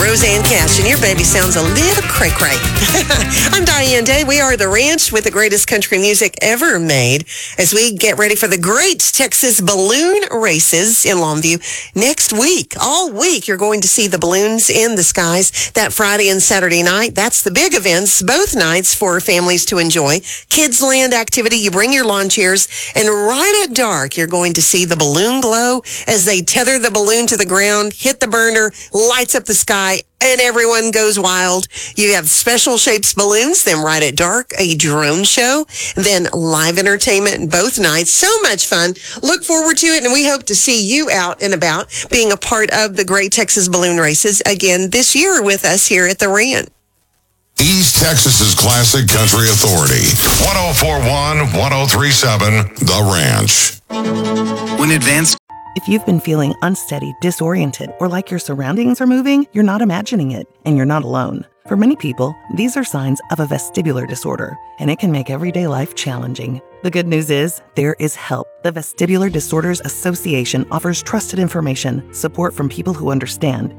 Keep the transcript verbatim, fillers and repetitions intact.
Roseanne Cash, and your baby sounds a little cray-cray. I'm Diane Day. We are The Ranch with the greatest country music ever made as we get ready for the great Texas balloon races in Longview next week. All week, you're going to see the balloons in the skies that Friday and Saturday night. That's the big events, both nights for families to enjoy. Kids Land activity, you bring your lawn chairs, and right at dark, you're going to see the balloon glow as they tether the balloon to the ground, hit the burner, lights up the sky, and everyone goes wild. You have special shapes balloons, then right at dark, a drone show, then live entertainment both nights. So much fun. Look forward to it, and we hope to see you out and about being a part of the Great Texas Balloon Races again this year with us here at the Ranch. East Texas's classic country authority. one oh four point one, one oh three point seven, The Ranch. When advanced... If you've been feeling unsteady, disoriented, or like your surroundings are moving, you're not imagining it, and you're not alone. For many people, these are signs of a vestibular disorder, and it can make everyday life challenging. The good news is, there is help. The Vestibular Disorders Association offers trusted information, support from people who understand,